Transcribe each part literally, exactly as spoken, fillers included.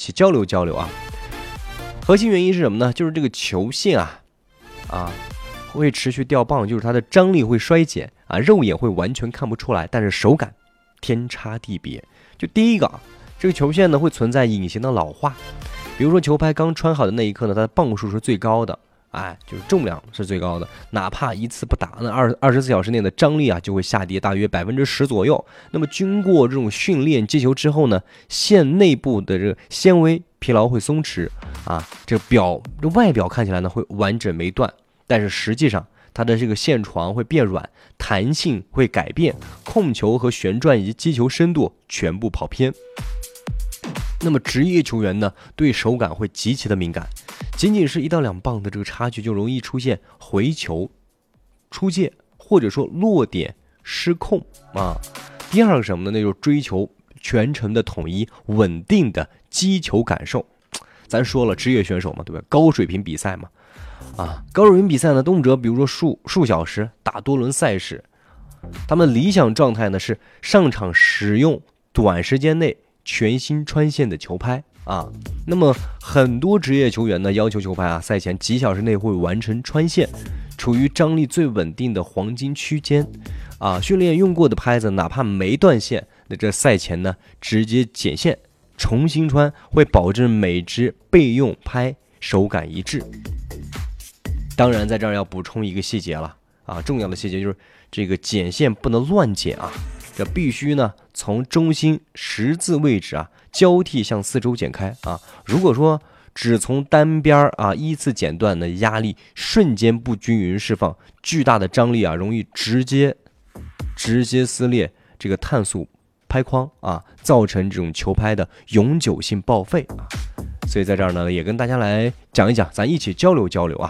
起交流交流啊。核心原因是什么呢？就是这个球线啊啊会持续掉棒，就是它的张力会衰减啊，肉眼会完全看不出来，但是手感天差地别。就第一个啊，这个球线呢会存在隐形的老化，比如说球拍刚穿好的那一刻呢，它的磅数是最高的。哎，就是重量是最高的，哪怕一次不打，那二二十四小时内的张力啊就会下跌大约百分之十左右。那么经过这种训练接球之后呢，线内部的这个纤维疲劳会松弛啊，这表这外表看起来呢会完整没断，但是实际上它的这个线床会变软，弹性会改变，控球和旋转以及击球深度全部跑偏。那么职业球员呢，对手感会极其的敏感，仅仅是一到两磅的这个差距，就容易出现回球出界，或者说落点失控啊。第二个什么呢？那就是追求全程的统一、稳定的击球感受。咱说了，职业选手嘛，对吧？高水平比赛嘛，啊，高水平比赛呢，动辄比如说数数小时打多轮赛事，他们理想状态呢是上场使用短时间内全新穿线的球拍啊。那么很多职业球员呢要求球拍啊赛前几小时内会完成穿线，处于张力最稳定的黄金区间啊。训练用过的拍子哪怕没断线，那这赛前呢直接剪线重新穿，会保证每支备用拍手感一致。当然在这儿要补充一个细节了啊，重要的细节就是这个剪线不能乱剪啊，这必须呢从中心十字位置啊交替向四周剪开啊。如果说只从单边啊依次剪断呢，压力瞬间不均匀释放，巨大的张力啊容易直接直接撕裂这个碳素拍框啊，造成这种球拍的永久性报废啊。所以在这儿呢也跟大家来讲一讲，咱一起交流交流啊。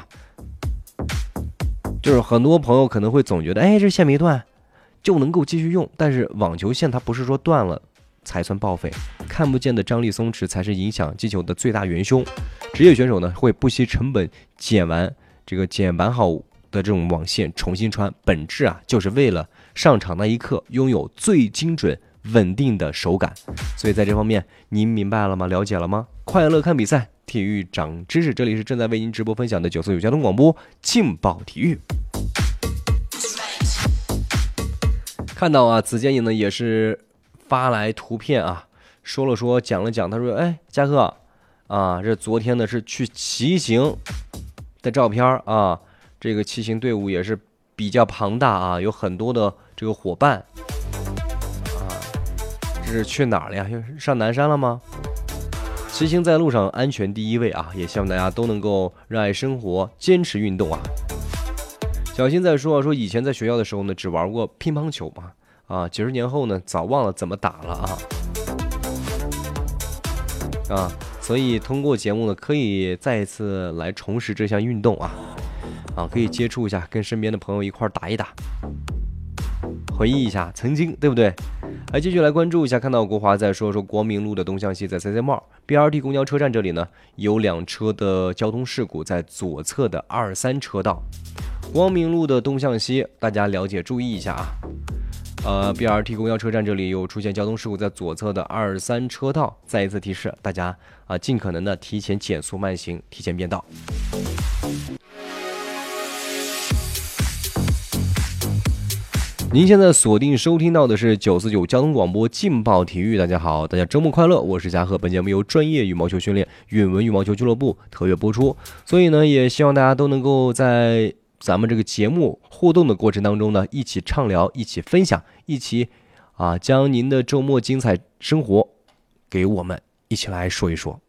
就是很多朋友可能会总觉得，哎，这线没断就能够继续用，但是网球线它不是说断了才算报废，看不见的张力松弛才是影响击球的最大元凶。职业选手呢会不惜成本剪完这个剪完好的这种网线重新穿，本质啊就是为了上场那一刻拥有最精准稳定的手感。所以在这方面您明白了吗？了解了吗？快乐看比赛，体育长知识，这里是正在为您直播分享的九四九交通广播劲爆体育。看到啊，子健也呢也是发来图片啊，说了说讲了讲，他说，哎，嘉哥啊，这昨天呢是去骑行的照片啊，这个骑行队伍也是比较庞大啊，有很多的这个伙伴啊。这是去哪儿了呀？上南山了吗？骑行在路上，安全第一位啊！也希望大家都能够热爱生活，坚持运动啊。小新在说啊，说以前在学校的时候呢，只玩过乒乓球嘛，啊，几十年后呢，早忘了怎么打了啊。啊，所以通过节目呢，可以再一次来重拾这项运动啊，啊，可以接触一下，跟身边的朋友一块打一打，回忆一下曾经，对不对？来继续来关注一下，看到国华在说说光明路的东向西，在 C C Mall B R T 公交车站这里呢，有两车的交通事故，在左侧的二三车道。光明路的东向西，大家了解注意一下啊。呃 ，B R T 公交车站这里又出现交通事故，在左侧的二三车道。再一次提示大家啊，尽可能的提前减速慢行，提前变道。您现在锁定收听到的是九四九交通广播劲爆体育。大家好，大家周末快乐，我是嘉禾。本节目由专业羽毛球训练允文羽毛球俱乐部特约播出。所以呢，也希望大家都能够在咱们这个节目互动的过程当中呢，一起畅聊，一起分享，一起啊，将您的周末精彩生活给我们一起来说一说。